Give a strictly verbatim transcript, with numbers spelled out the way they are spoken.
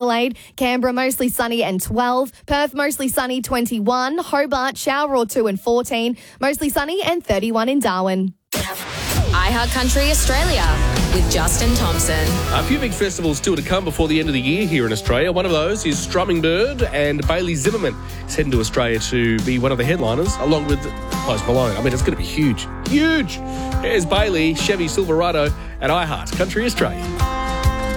Adelaide. Canberra, mostly sunny and twelve. Perth, mostly sunny, twenty-one. Hobart, shower or two and fourteen. Mostly sunny and thirty-one in Darwin. iHeartCountry Australia with Justin Thompson. A few big festivals still to come before the end of the year here in Australia. One of those is Strumming Bird, and Bailey Zimmerman is heading to Australia to be one of the headliners, along with Post Malone. I mean, it's going to be huge. Huge! Here's Bailey, Chevy Silverado, at iHeart Country Australia.